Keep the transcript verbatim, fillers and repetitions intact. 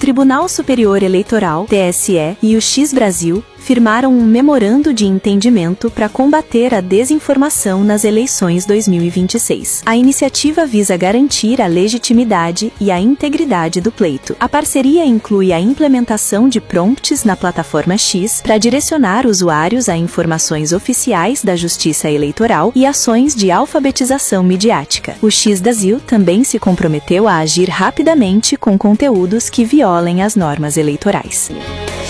Tribunal Superior Eleitoral, T S E, e o X Brasil firmaram um memorando de entendimento para combater a desinformação nas eleições dois mil e vinte e seis. A iniciativa visa garantir a legitimidade e a integridade do pleito. A parceria inclui a implementação de prompts na plataforma X para direcionar usuários a informações oficiais da Justiça Eleitoral e ações de alfabetização midiática. O X Brasil também se comprometeu a agir rapidamente com conteúdos que violem as normas eleitorais.